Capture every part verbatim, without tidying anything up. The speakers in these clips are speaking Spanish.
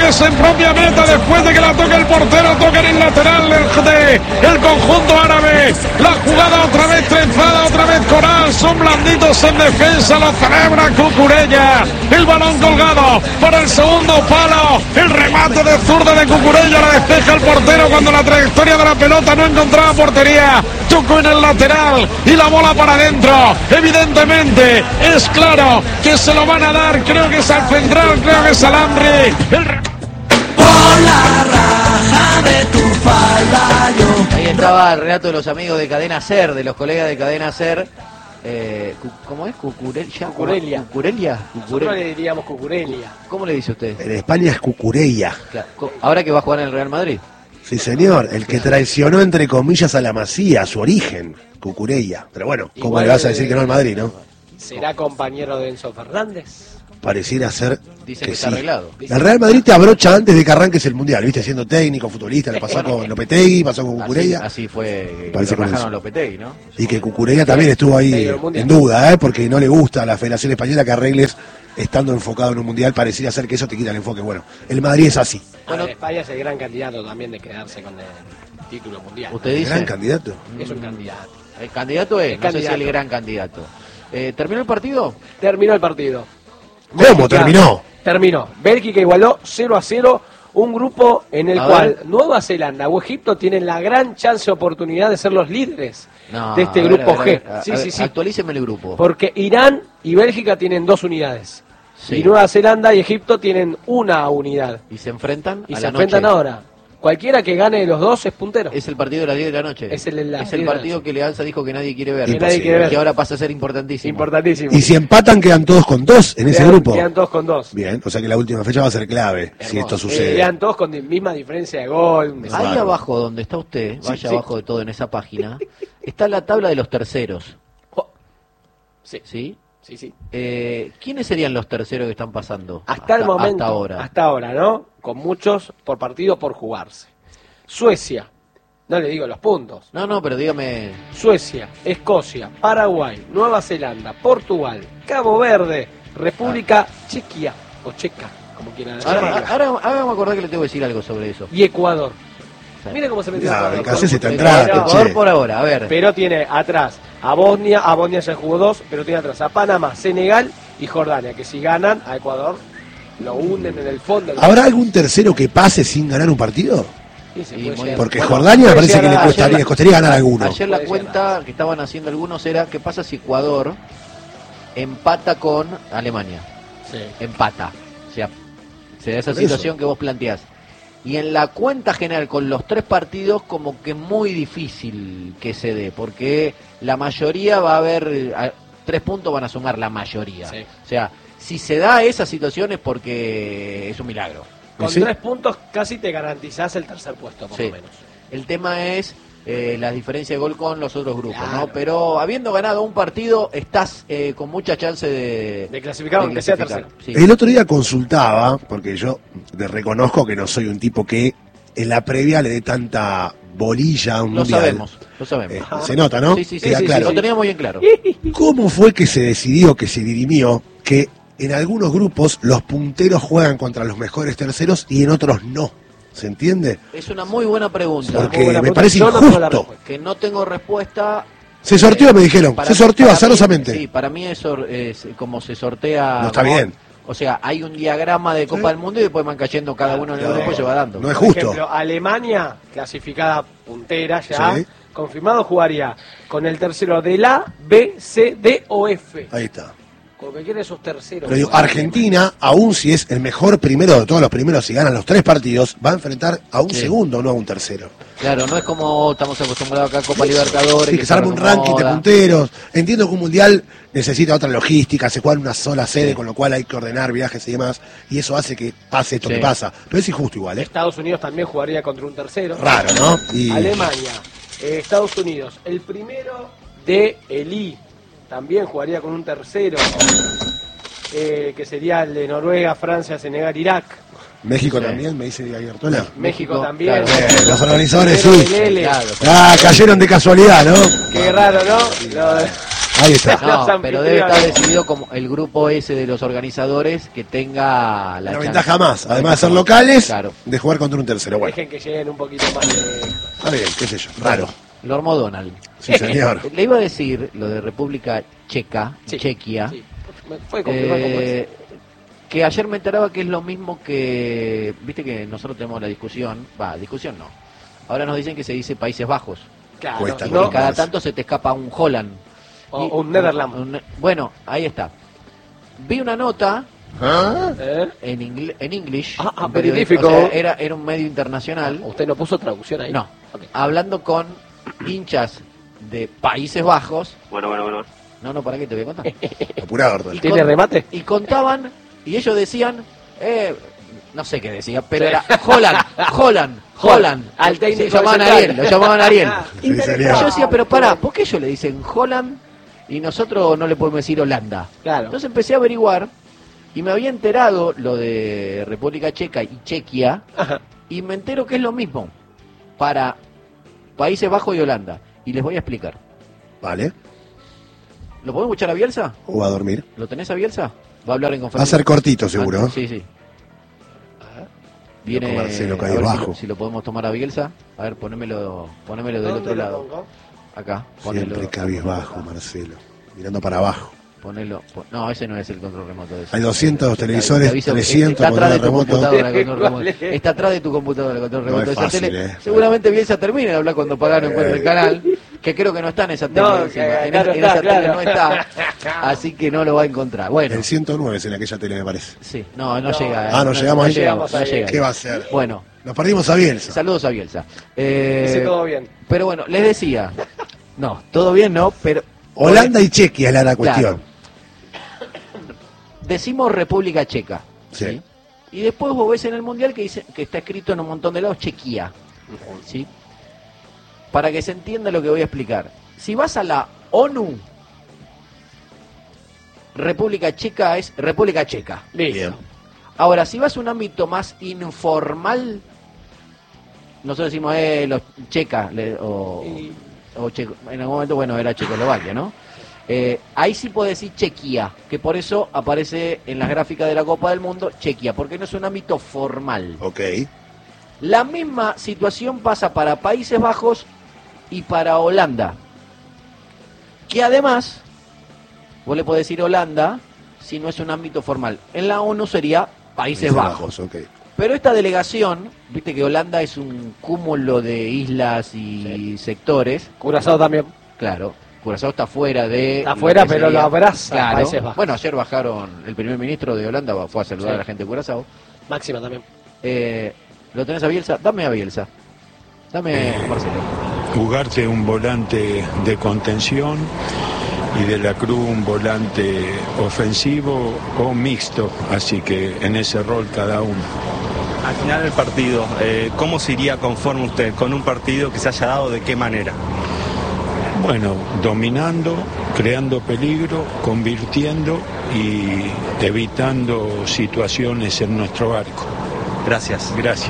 que se propia meta después de que la toque el portero, toca en el lateral de el conjunto árabe. La jugada otra vez trenzada, otra vez Coral, son blanditos en defensa, lo celebra Cucurella. El balón colgado para el segundo palo, el remate de zurda de Cucurella, la despeja el portero cuando la trayectoria de la pelota no encontraba portería. Tocó en el lateral y la bola para adentro. Evidentemente es claro que se lo van a dar, creo que es al central, creo que es al Andri. El... Por la raja de tu falda yo... Ahí estaba el relato de los amigos de Cadena Ser, de los colegas de Cadena Ser. Eh, ¿Cómo es? ¿Cucurella? Cucurelia. ¿Cucurelia? Nosotros le diríamos Cucurelia. ¿Cómo le dice usted? En España es Cucurella. Claro. Ahora que va a jugar en el Real Madrid. Sí, señor, el que traicionó entre comillas a la Masía, a su origen, Cucurella. Pero bueno, ¿cómo Igual le vas a decir que no al Madrid, no? ¿Será compañero de Enzo Fernández? Pareciera ser Dice que, que está sí. arreglado. El Real Madrid te abrocha antes de que arranques el Mundial, ¿viste? Siendo técnico, futbolista, le pasó con Lopetegui, pasó con Cucurella. Así, así fue, Parece que lo con rajaron eso. Lopetegui, ¿no? Y que Cucurella también estuvo ahí en duda, ¿eh? Porque no le gusta a la Federación Española que arregles estando enfocado en un Mundial. Pareciera ser que eso te quita el enfoque. Bueno, el Madrid es así. Bueno, España es el gran candidato también de quedarse con el título mundial. ¿Usted dice? ¿Gran candidato? Es un candidato. ¿El candidato es? El no candidato. sé si el gran candidato. Eh, ¿Terminó el partido? Terminó el partido. ¿Cómo Bélgica terminó? Terminó. Bélgica igualó cero a cero. Un grupo en el A cual ver. Nueva Zelanda o Egipto tienen la gran chance o oportunidad de ser los líderes No, de este a ver, grupo a ver, G. a ver, sí, a sí, ver, sí. Actualíceme el grupo. Porque Irán y Bélgica tienen dos unidades. Sí. Y Nueva Zelanda y Egipto tienen una unidad. ¿Y se enfrentan? Y a se la enfrentan noche. ahora. Cualquiera que gane de los dos es puntero. Es el partido de las diez de la noche. Es el de las Es el diez de la partido noche. que Leanza dijo que nadie quiere ver. Que nadie quiere ver. Que ahora pasa a ser importantísimo. Importantísimo. Y si empatan, quedan todos con dos en ese Quedan- grupo. Quedan todos con dos. Bien, o sea que la última fecha va a ser clave si esto Eh, sucede. quedan todos con misma diferencia de gol. un Ahí desastre. abajo donde está usted, Sí, vaya sí. abajo de todo en esa página, está la tabla de los terceros. Oh. Sí, ¿Sí? sí, sí. Eh, ¿Quiénes serían los terceros que están pasando? Hasta, el momento. Hasta ahora. Hasta ahora, ¿no? Con muchos por partido por jugarse. Suecia. No le digo los puntos. No, no, pero dígame. Suecia, Escocia, Paraguay, Nueva Zelanda, Portugal, Cabo Verde, República Chequia o Checa, como quieran Ahora, llamarla, ahora, ahora me acordé que le tengo que decir algo sobre eso. y Ecuador. Mira cómo se metió Ya, Ecuador. Becasés está Pero- entrando, pero- Ecuador che. por ahora, a ver. Pero tiene atrás a Bosnia, a Bosnia ya jugó dos, pero tiene atrás a Panamá, Senegal y Jordania, que si ganan a Ecuador lo hunden en el fondo. del- ¿Habrá algún tercero que pase sin ganar un partido? Sí, se Sí, puede muy llegar. Porque Bueno, Jordania me puede parece que llegar le a- costaría, ayer le costaría ganar alguno. Ayer la Puede cuenta que estaban haciendo algunos era qué pasa si Ecuador empata con Alemania. Sí. Empata. O sea, se da esa Por eso. situación que vos planteás. Y en la cuenta general con los tres partidos como que es muy difícil que se dé, porque la mayoría va a haber, a- tres puntos van a sumar la mayoría. Sí. O sea, si se da esa situación es porque es un milagro. Con ¿Sí? tres puntos casi te garantizás el tercer puesto, por Sí. lo menos. El tema es eh, la diferencia de gol con los otros grupos, Claro. ¿no? Pero habiendo ganado un partido, estás eh, con mucha chance de, De clasificar, aunque sea tercero. Sí. El otro día consultaba, porque yo te reconozco que no soy un tipo que en la previa le dé tanta bolilla a un Lo mundial. sabemos, lo sabemos. Eh, se nota, ¿no? Sí, sí, sí, Queda sí, sí, claro. lo teníamos bien claro. ¿Cómo fue que se decidió, que se dirimió, que en algunos grupos los punteros juegan contra los mejores terceros y en otros no? ¿Se entiende? Es una muy buena pregunta. Porque Muy buena me pregunta. parece Yo no tengo la injusto. respuesta. Que no tengo respuesta. Se sorteó, me dijeron. Para- Se sorteó para mí- azarosamente. Sí, para mí eso es como se sortea. No está como- bien. O sea, hay un diagrama de Copa del Mundo y después van cayendo cada uno en el Claro. grupo y se va dando. No es Por justo. ejemplo, Alemania, clasificada puntera ya, Sí. confirmado, jugaría con el tercero de la B, C, D o F. Ahí está. Con que quieren esos terceros. Pero digo, Argentina, aún si es el mejor primero de todos los primeros, si ganan los tres partidos, va a enfrentar a un Sí. segundo, no a un tercero. Claro, no es como estamos acostumbrados acá a Copa Libertadores. Sí, que se arma un ranking de punteros. Entiendo que un mundial necesita otra logística, se juega en una sola sede, Sí. con lo cual hay que ordenar viajes y demás, y eso hace que pase esto Sí. que pasa. Pero es injusto igual, ¿eh? Estados Unidos también jugaría contra un tercero. Raro, ¿no? Y Alemania, eh, Estados Unidos, el primero de el I también jugaría con un tercero, eh, que sería el de Noruega, Francia, Senegal, Irak. México Sí. también, me dice Gaby Artola. México, México, también. claro. Eh, los organizadores, Primero sí. del L. Claro. Ah, cayeron de casualidad, ¿no? Qué raro, ¿no? Lo- Ahí está. No, Los pero debe estar anfitriones. decidido como el grupo ese de los organizadores que tenga la La chance. ventaja más, además de ser locales, Claro. de jugar contra un tercero. Bueno, Dejen que lleguen un poquito más de... está bien, qué sé yo. Raro. Lormo Donald. Sí, señor. Le iba a decir lo de República Checa, Sí, Chequia, sí. Me puede confirmar cómo es. eh, que ayer me enteraba que es lo mismo que, viste que nosotros tenemos la discusión, va, discusión no. Ahora nos dicen que se dice Países Bajos. Claro, Cuesta Y ¿no? que cada más. tanto se te escapa un Holland. O Y- un Netherland. un- bueno, ahí está. Vi una nota ¿Eh? en, ingl- en English. Ah, ah, un periódico, verifico. o sea, era, era un medio internacional. ¿Usted no puso traducción ahí? No, Ok. hablando con hinchas de Países Bajos. Bueno, bueno, bueno. No, no, ¿para qué te voy a contar? Apurado, Gordon. Y ¿Tiene con- remate? Y contaban, y ellos decían, eh, no sé qué decía, pero Sí. era Holland, Holland, Holland. Al técnico Se llamaban central. Ariel, lo llamaban Ariel. Sí, Y señor. yo decía, pero pará, ¿por qué ellos le dicen Holland y nosotros no le podemos decir Holanda? Claro. Entonces empecé a averiguar y me había enterado lo de República Checa y Chequia Ajá. y me entero que es lo mismo para Países Bajos y Holanda. Y les voy a explicar. Vale. ¿Lo podemos escuchar a Bielsa? O va a dormir. ¿Lo tenés a Bielsa? Va a hablar en Va a conferencia. ser cortito, seguro. Ah, sí, sí. Viene, Loco Marcelo, a cae ver si bajo. lo, si lo podemos tomar a Bielsa. A ver, ponémelo, ponémelo del ¿Dónde otro lo lado. pongo? Acá, ponelo. Siempre cabizbajo, Marcelo. Mirando para abajo. Ponelo. pon- no, ese no es el control remoto. ese. Hay doscientos Te- te televisores, aviso que trescientos Está atrás de tu control remoto. computadora el control ¿Cuál remoto. es? Está atrás de tu computadora el control No remoto. es Esa fácil, tele- eh. Seguramente Bielsa termine de hablar cuando Pagano encuentre el canal. Que creo que no está en esa tele. No, encima. que en acá esa, no en está, esa tele claro. no está. Así que no lo va a encontrar. Bueno. El ciento nueve es en aquella tele, me parece. Sí, no, no, No. llega. eh. Ah, no llegamos ahí. llegamos, no Llegamos ahí. llega. ¿Qué va a hacer? Bueno, Nos perdimos a Bielsa. saludos a Bielsa. Eh, Dice todo bien. Pero bueno, les decía. No, todo bien, no, pero. Holanda y Chequia es la, la cuestión. Decimos República Checa. Sí. Y después vos ves en el mundial que dice que está escrito en un montón de lados Chequia. ¿Sí? Para que se entienda lo que voy a explicar. Si vas a la ONU, República Checa es República Checa. Listo. Bien. Ahora, si vas a un ámbito más informal, nosotros decimos, eh, los checa, le- o, Y- o checo- en algún momento, bueno, era Checoslovaquia, ¿no? Eh, ahí sí puedo decir Chequia, que por eso aparece en las gráficas de la Copa del Mundo Chequia, porque no es un ámbito formal. Ok. La misma situación pasa para Países Bajos y para Holanda, que además, vos le podés decir Holanda si no es un ámbito formal. En la ONU sería Países Bajos. Ok. Pero esta delegación, viste que Holanda es un cúmulo de islas y sectores, Curazao también. claro, Curazao está fuera de... Está lo fuera, que pero lo abraza Claro. Países Bajos. Bueno, ayer bajaron, el primer ministro de Holanda fue a saludar Sí. a la gente de Curazao. Máxima también. Eh, ¿Lo tenés a Bielsa? Dame a Bielsa. Dame, Marcelo. Ugarte un volante de contención y de la Cruz un volante ofensivo o mixto, así que en ese rol cada uno. Al final del partido, eh, ¿cómo se iría conforme usted con un partido que se haya dado de qué manera? Bueno, dominando, creando peligro, convirtiendo y evitando situaciones en nuestro arco. Gracias. Gracias.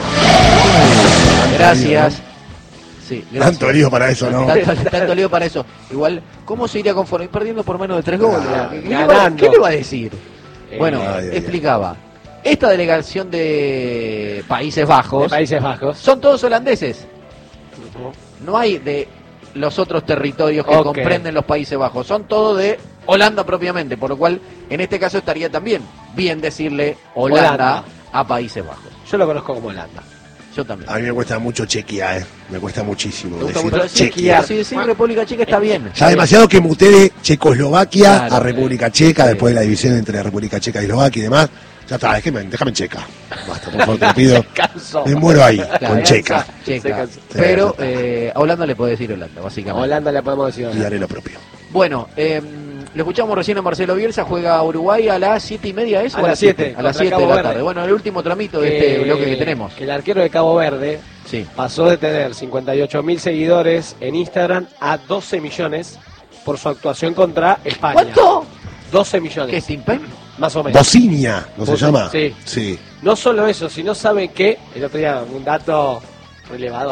Gracias. Sí, gracias. Tanto lío para eso, ¿no? Tanto, tanto lío para eso. Igual, ¿cómo se iría conforme? Perdiendo por menos de tres goles. Ah, ¿Qué, qué le va, ganando. qué le va a decir? Eh, Bueno, ay, ay, explicaba. Esta delegación de Países De Bajos Países Bajos. son todos holandeses. No hay de los otros territorios que Ok. comprenden los Países Bajos. Son todos de Holanda propiamente. Por lo cual, en este caso estaría también bien decirle Holanda, Holanda. a Países Bajos. Yo lo conozco como Holanda. Yo también. A mí me cuesta mucho Chequia, ¿eh? Me cuesta muchísimo. ¿Te gusta decir mucho decir? Chequia. Si decís República Checa está bien. Ya demasiado que muté de Checoslovaquia Claro. a República Checa, Sí. después de la división entre República Checa y Eslovaquia y demás. Ya está, déjame, déjame en Checa. Basta, por favor, te lo pido. Cansó. Me muero ahí, Claro, con Checa. Checa. Se cansó. Pero eh, a Holanda le puede decir Holanda, básicamente. Holanda le podemos decir Y Holanda. haré lo propio. Bueno, eh, lo escuchamos recién a Marcelo Bielsa, juega Uruguay a las siete y media, ¿es? A ¿O las siete, A las contra siete de Cabo la Verde. tarde. Bueno, el último tramito de este Eh, bloque que tenemos. que el arquero de Cabo Verde Sí. pasó de tener cincuenta y ocho mil seguidores en Instagram a doce millones por su actuación contra España. ¿Cuánto? doce ¿Qué millones, es Timpen? más o menos. Bocinia, ¿no se Boci- llama? sí. Sí. No solo eso, sino sabe que, el otro día un dato relevador,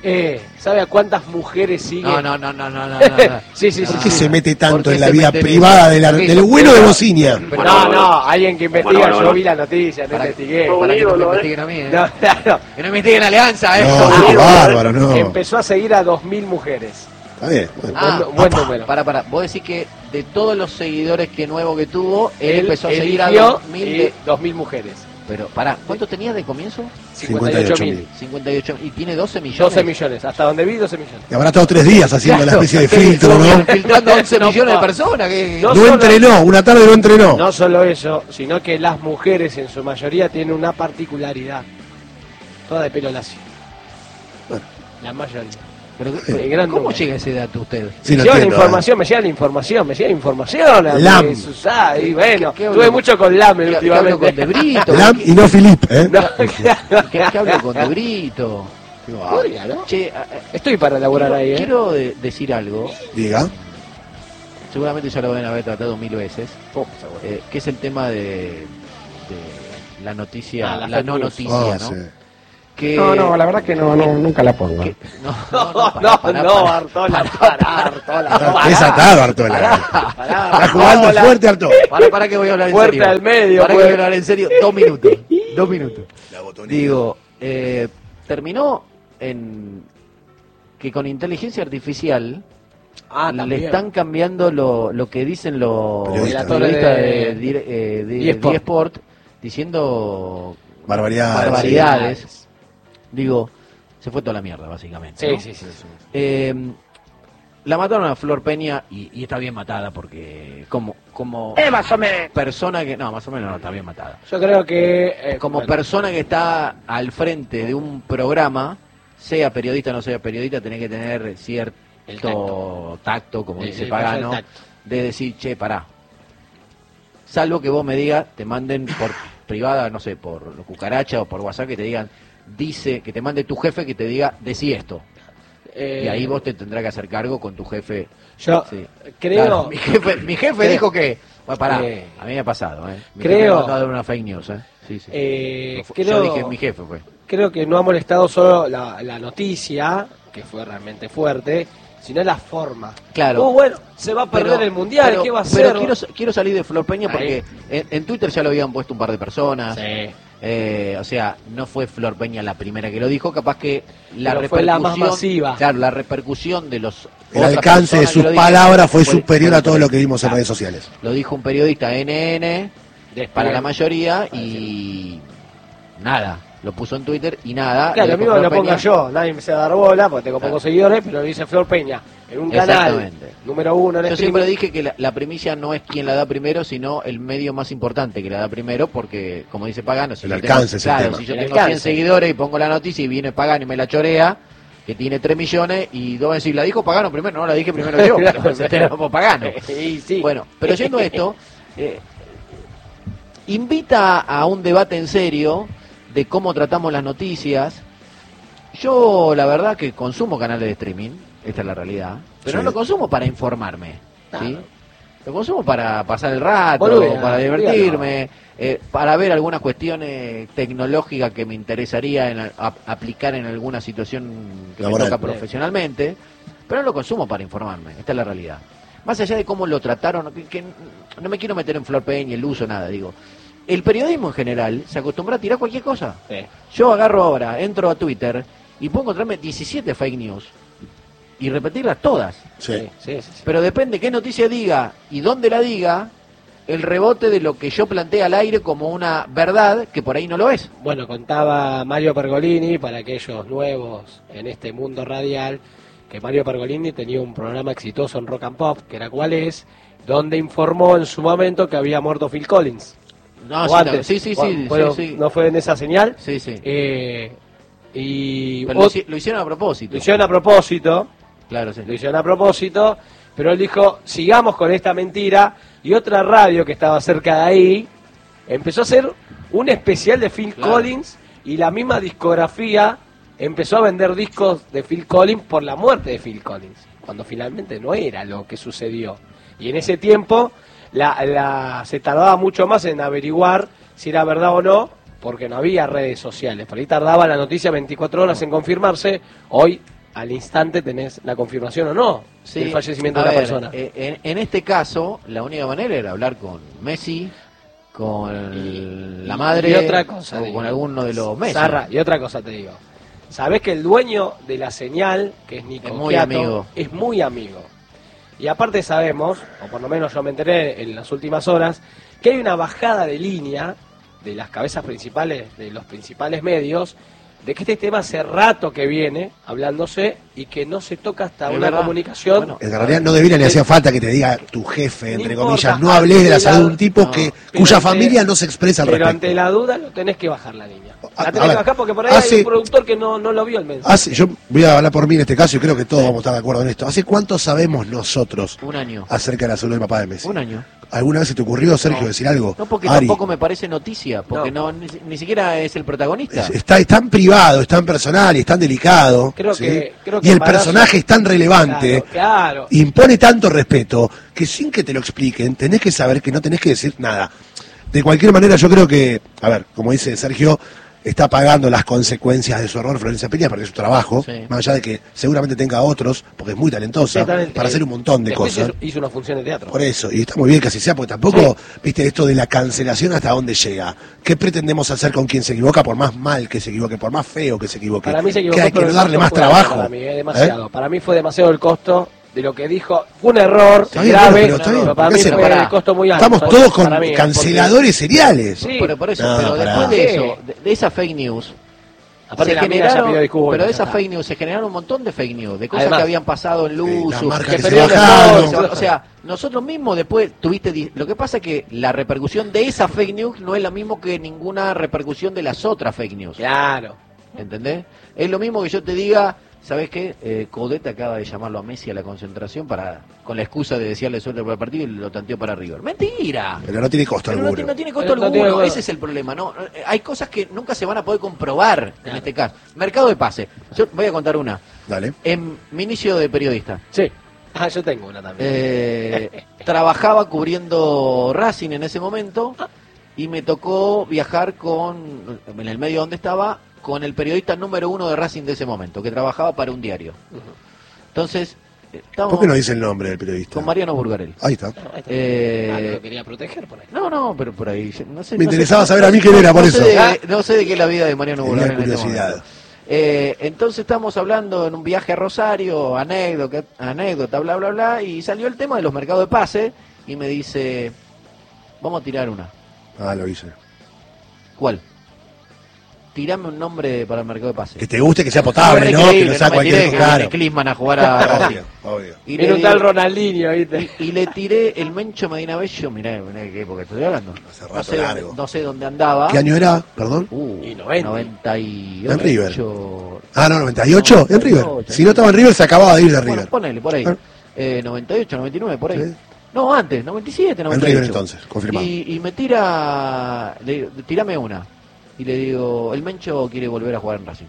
Eh, ¿sabe a cuántas mujeres sigue? No, no, no, no, no, no, no. Sí, sí, ¿Por sí. qué sí. se mete ¿Por tanto qué en la se vida mete en privada eso? de la- ¿Por qué del hizo? bueno de Bocinia? Pero- No, no, alguien que investiga, Bueno, bueno, yo bueno. vi la noticia, no Para, investigué. para que no me ídolo, investiguen a mí, ¿eh? No, claro. Que no investiguen Alianza, ¿eh? No, No. qué bárbaro, no. Empezó a seguir a dos mil mujeres. Está bien. Bueno. Ah, buen, buen número. Para, para, vos decís que de todos los seguidores que nuevo que tuvo, él, empezó a seguir a eligió dos mil y de... dos mil mujeres. Pero, pará, ¿cuánto tenías de comienzo? cincuenta y ocho mil. cincuenta y ocho, y tiene doce millones. doce millones, hasta donde vi doce millones. Y habrá estado tres días haciendo Claro, la especie de que filtro, estuvo ¿no? Filtrando once No, millones de pa. personas. Que... No No solo- entrenó, una tarde no entrenó. No solo eso, sino que las mujeres en su mayoría tienen una particularidad. Toda de pelo lacio. Bueno. La mayoría. Pero, El gran ¿Cómo número. llega ese dato usted? Sí, me no llega la entiendo, información, me llega la información, me llega la información. a Lam. mí, Susá, y bueno, ¿Qué- qué hablo tuve con- mucho con Lame ¿Qué, qué hablo últimamente. con De Brito? ¿eh? Lam ¿Qué, y no Filip, ¿eh? No, claro. qué- qué hablo con De Brito? Podría, ¿no? Che, a- a- Estoy para laburar quiero, ahí, ¿eh? quiero de- decir algo, Diga. seguramente ya lo deben haber tratado mil veces, Oh, seguro. eh, que es el tema de, de la noticia, Ah, la la, fake no news. noticia, Oh, ¿no? sí. Que, No, no, la verdad que no, no nunca la pongo. que- no, No, no, no, pará, pará, no, pará. Artola, pará, Artola. Está pará. desatado, Artola. Pará, Está jugando Artola. fuerte, Artola. Para, para que voy a hablar en Fuerte serio. al medio, Para que pues. voy a hablar en serio. Dos minutos. Dos minutos. La botonera. Digo, eh, terminó en que con inteligencia artificial Ah, le también. están cambiando lo, lo que dicen los Periodistas. periodistas de, De- de, eh, de- eSport. de eSport diciendo Barbaridad. barbaridades. Digo, se fue toda la mierda, básicamente. Sí, ¿no? sí, sí. sí. Eh, la mataron a Flor Peña y, y está bien matada porque como como Eh, más o menos. persona que no, más o menos no está bien matada. Yo creo que... eh, Como bueno, persona que está al frente de un programa, sea periodista o no sea periodista, tenés que tener cierto El tacto, tacto. como Sí, dice sí, Pagano, el tacto. de decir, che, pará. Salvo que vos me digas, te manden por privada, no sé, por cucaracha o por WhatsApp, que te digan, dice, que te mande tu jefe que te diga, decí esto. eh, Y ahí vos te tendrás que hacer cargo con tu jefe. Yo Sí. creo... Claro, mi jefe, mi jefe creo- dijo que... Bueno, pará, Eh, a mí me ha pasado, ¿eh? Mi creo- jefe me ha tratado de una fake news, ¿eh? Sí, sí. eh, Yo creo, dije, mi jefe fue. creo que no ha molestado solo la, la noticia, que fue realmente fuerte, sino la forma. Claro. Oh, bueno, se va a perder Pero- el Mundial, pero- ¿qué va a pero hacer? quiero, quiero salir de Flor Peña Ahí. porque en, en Twitter ya lo habían puesto un par de personas. Sí. Eh, o sea, no fue Flor Peña la primera que lo dijo, capaz que la Pero fue la más repercusión- masiva. Claro, la repercusión de los El otras alcance de personas que sus lo dijeron palabras fue superior a todo fue- lo que vimos en claro. redes sociales. Lo dijo un periodista N N Después- para la mayoría y nada, lo puso en Twitter y nada. Claro, lo lo dijo mismo lo Flor ponga Peña. yo, nadie me se va a dar bola porque tengo Claro. pocos seguidores, pero lo dice Flor Peña en un canal Exactamente. número uno en Yo streaming. siempre dije que la, la primicia no es quien la da primero, sino el medio más importante que la da primero, porque, como dice Pagano, si El yo alcance es el tengo, claro, tema. si yo El tengo alcance. cien seguidores y pongo la noticia y viene Pagano y me la chorea, que tiene tres millones, y dos van a decir, ¿la dijo Pagano primero? No, la dije primero yo, pero se enteró por Pagano. Sí, sí. Bueno, pero yendo a esto, eh, invita a un debate en serio de cómo tratamos las noticias. Yo, la verdad, que consumo canales de streaming, esta es la realidad, pero Sí. no lo consumo para informarme, ¿sí? Claro. Lo consumo para pasar el rato, Boludo, para dígalo. divertirme, eh, para ver algunas cuestiones tecnológicas que me interesaría en, a- aplicar en alguna situación que Laboral. me toca profesionalmente, pero no lo consumo para informarme, esta es la realidad. Más allá de cómo lo trataron, que, que no me quiero meter en Flor Peña, el uso, nada, digo. El periodismo en general se acostumbra a tirar cualquier cosa. Sí. Yo agarro ahora, entro a Twitter y puedo encontrarme diecisiete fake news y repetirlas todas. Sí. Sí, sí, sí. Pero depende qué noticia diga y dónde la diga, el rebote de lo que yo planteé al aire como una verdad que por ahí no lo es. Bueno, contaba Mario Pergolini, para aquellos nuevos en este mundo radial, que Mario Pergolini tenía un programa exitoso en Rock and Pop, que era Cuál es, donde informó en su momento que había muerto Phil Collins. No, O sí, antes. sí, sí, sí, Bueno, sí, bueno, sí. ¿no fue en esa señal? Sí, sí. Eh, y Pero lo, ot- hici- lo hicieron a propósito. lo hicieron a propósito, Claro, sí. lo hicieron a propósito, pero él dijo, sigamos con esta mentira, y otra radio que estaba cerca de ahí empezó a hacer un especial de Phil Claro. Collins, y la misma discografía empezó a vender discos de Phil Collins por la muerte de Phil Collins, cuando finalmente no era lo que sucedió. Y en ese tiempo la, la- se tardaba mucho más en averiguar si era verdad o no, porque no había redes sociales. Por ahí tardaba la noticia veinticuatro horas en confirmarse. Hoy al instante tenés la confirmación o no Sí, del fallecimiento a de la ver, persona. eh, en, en este caso, la única manera era hablar con Messi, con el- la madre, y otra cosa, o digo, con alguno de los Messi. Zarra, y otra cosa te digo. Sabés que el dueño de la señal, que es Nico Es muy Quiato, amigo. es muy amigo. Y aparte sabemos, o por lo menos yo me enteré en las últimas horas, que hay una bajada de línea de las cabezas principales, de los principales medios, de que este tema hace rato que viene hablándose y que no se toca hasta Es una verdad. comunicación. Bueno, En realidad no debería ni hacía falta que te diga tu jefe, No entre importa, comillas, no ante hables de la la- salud de un tipo no, que pero cuya ante- familia no se expresa al Pero respecto. ante la duda lo tenés que bajar la línea. A- La a tenés que ver, bajar porque por ahí hace- hay un productor que no, no lo vio el mensaje. Hace, yo voy a hablar por mí en este caso y creo que todos vamos a estar de acuerdo en esto. ¿Hace cuánto sabemos nosotros un año. acerca de la salud del papá de Messi? Un año. ¿Alguna vez se te ocurrió, Sergio, No. decir algo? No, porque Ari, tampoco me parece noticia, porque no, ni, ni siquiera es el protagonista. es, está, es tan privado, es tan personal y es tan delicado. Creo ¿sí? que- creo que y el embarazo- personaje es tan relevante, Claro, claro. impone tanto respeto, que sin que te lo expliquen, tenés que saber que no tenés que decir nada. De cualquier manera, yo creo que, a ver, como dice Sergio, está pagando las consecuencias de su error Florencia Peña porque es su trabajo, Sí. más allá de que seguramente tenga otros, porque es muy talentosa, Exactamente. para hacer un montón de Después cosas. Hizo, hizo una función de teatro. Por eso, y está muy bien que así sea, porque tampoco, viste, esto de la cancelación hasta dónde llega. ¿Qué pretendemos hacer con quien se equivoca, por más mal que se equivoque, por más feo que se equivoque? Para mí se equivocó. ¿Que hay que pero no el darle costo más fue trabajo? Para mí, eh, demasiado. ¿Eh? Para mí fue demasiado el costo de lo que dijo. Fue un error Está bien, grave, pero está bien, para ¿qué mí hacer? fue Pará. el costo muy alto. Estamos para- todos con para mí, eh, canceladores seriales. Sí. Pero por eso, No, pero pará. después de ¿Qué? eso, de, de esa fake news, Aparte se la mina ya generaron, pidió disculpas, pero de ya esas está. fake news se generaron un montón de fake news, de cosas Además, que habían pasado en las luz, marcas que que se perdieron bajaron. todo, o sea, nosotros mismos después tuviste, di- lo que pasa es que la repercusión de esa fake news no es la misma que ninguna repercusión de las otras fake news, Claro. ¿entendés? Es lo mismo que yo te diga, ¿sabes qué? Eh, Coudet acaba de llamarlo a Messi a la concentración para con la excusa de desearle suerte para el partido y lo tanteó para River. ¡Mentira! Pero no tiene costo Pero no, alguno. tiene- no tiene costo Pero no alguno, tiene- ese es el problema. No, Eh, hay cosas que nunca se van a poder comprobar en este caso. Mercado de pase. Yo voy a contar una. Dale. En mi inicio de periodista, Sí. Ah, yo tengo una también. eh, trabajaba cubriendo Racing en ese momento y me tocó viajar con, en el medio donde estaba, con el periodista número uno de Racing de ese momento, que trabajaba para un diario. Entonces, eh, estábamos ¿Por qué no dice el nombre del periodista? con Mariano Burgarel. Ahí está. Ahí está. Eh, Ah, lo quería proteger por ahí. No, no, pero por ahí. No sé, Me no sé- interesaba no- saber a mí quién era, por no eso. Sé de, Ah. no sé de qué es la vida de Mariano Tenía Burgarel en este curiosidad. momento. Eh, entonces estamos hablando en un viaje a Rosario, anécdota, anécdota, bla, bla, bla, y salió el tema de los mercados de pase y me dice, vamos a tirar una. Ah, lo hice. ¿Cuál? Tirame un nombre para el mercado de pase. Que te guste, que sea potable, Un ¿no? nombre Que increíble, no sea me cualquier tiré, cosa. que viene Claro. Klinsmann a jugar a Racing. Obvio, obvio. Y Era le un tal digo- Ronaldinho, ¿viste? Y, y le tiré el Mencho Medina Bello, mirá, mirá de qué época estoy hablando. Hace No rato sé, largo. no sé dónde andaba. ¿Qué año era? Perdón. Uh, Y noventa. noventa y ocho. En River. Ah, no, noventa y ocho. En River. noventa y ocho. Si no estaba en River, se acababa de ir de Bueno, River. ponele, por ahí. Ah. Eh, noventa y ocho, noventa y nueve, por ahí. Sí. No, antes, noventa y siete, En noventa y ocho. River entonces, confirmado. Y, y me tira, le digo, tirame una. Y le digo, el Mencho quiere volver a jugar en Racing.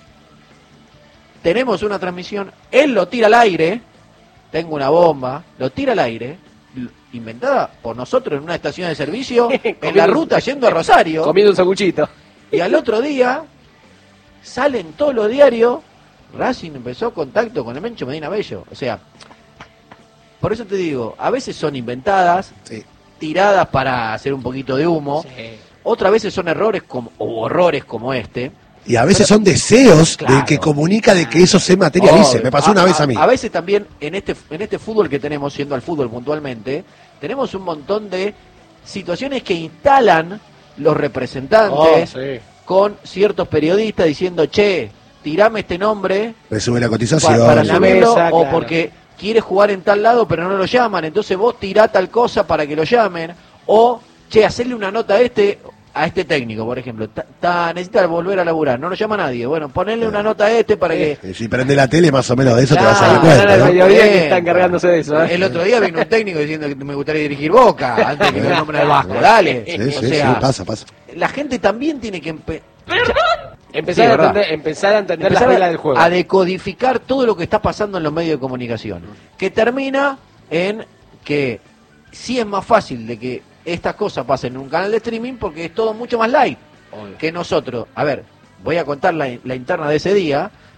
Tenemos una transmisión, él lo tira al aire, tengo una bomba, lo tira al aire, l- inventada por nosotros en una estación de servicio, en la ruta yendo a Rosario. Comiendo un sanguchito. Y al otro día salen todos los diarios, Racing empezó contacto con el Mencho Medina Bello. O sea, por eso te digo, a veces son inventadas, Sí. tiradas para hacer un poquito de humo, otras veces son errores como, o horrores como este. Y a veces son deseos del Claro. que comunica de que eso se materialice. Obvio. Me pasó una vez a mí. A veces también en este en este fútbol que tenemos, siendo al fútbol puntualmente, tenemos un montón de situaciones que instalan los representantes Oh, sí. con ciertos periodistas diciendo, che, tirame este nombre Le sube la pa- cotización. para la subirlo, mesa, o claro. porque quiere jugar en tal lado pero no lo llaman, entonces vos tirá tal cosa para que lo llamen, o, che, hacerle una nota a este a este técnico, por ejemplo, ta- ta- necesita volver a laburar, no lo llama nadie, bueno, ponerle una nota a este para que... Y si prende la tele, más o menos de eso te Claro, vas a dar ahora cuenta, el ¿no? mediodía que Bien. está encargándose de eso, ¿eh? El otro día vino un técnico diciendo que me gustaría dirigir Boca antes que me nombren al Vasco, dale. Sí, o sí, sea, sí, pasa, pasa. la gente también tiene que empe- Empezar, Sí, a verdad. entender, empezar a entender empezar las reglas a- del juego. a decodificar todo lo que está pasando en los medios de comunicación, que termina en que sí es más fácil de que estas cosas pasen en un canal de streaming porque es todo mucho más light que nosotros. A ver, voy a contar la, la interna de ese día.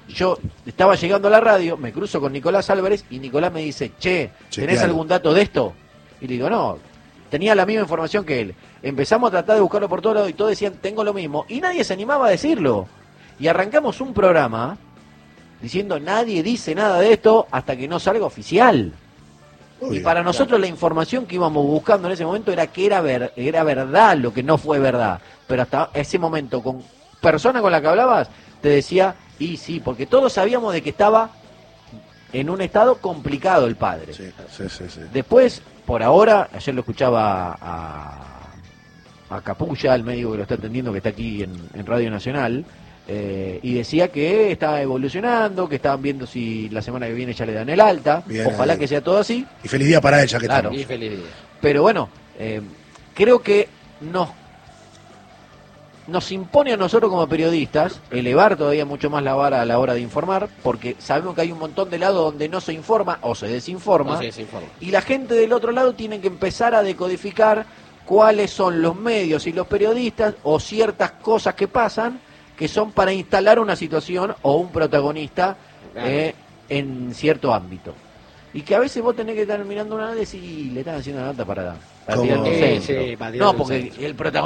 Yo estaba llegando a la radio, me cruzo con Nicolás Álvarez y Nicolás me dice, che, ¿tenés Chequealo. algún dato de esto? Y le digo, no, tenía la misma información que él. Empezamos a tratar de buscarlo por todos lados y todos decían, tengo lo mismo. Y nadie se animaba a decirlo. Y arrancamos un programa diciendo, nadie dice nada de esto hasta que no salga oficial. Obvio, y para nosotros la información que íbamos buscando en ese momento era que era, ver, era verdad lo que no fue verdad. Pero hasta ese momento, con persona con la que hablabas, te decía, y sí, porque todos sabíamos de que estaba en un estado complicado el padre. Sí, sí, sí, sí. Después, por ahora, ayer lo escuchaba a, a Capulla, el médico que lo está atendiendo, que está aquí en, en Radio Nacional, eh, y decía que estaba evolucionando, que estaban viendo si la semana que viene ya le dan el alta. Bien, Ojalá bien. que sea todo así. Y feliz día para ella, que Claro. estamos. Y feliz día. Pero bueno, eh, creo que nos, nos impone a nosotros como periodistas elevar todavía mucho más la vara a la hora de informar, porque sabemos que hay un montón de lados donde no se informa o se desinforma, No se desinforma. y la gente del otro lado tiene que empezar a decodificar cuáles son los medios y los periodistas o ciertas cosas que pasan que son para instalar una situación o un protagonista Claro. eh, en cierto ámbito. Y que a veces vos tenés que estar mirando una nota y decir, le están haciendo una nota para, para ¿Cómo? tirar un Sí, centro. sí, para tirar No, un porque centro. el protagonista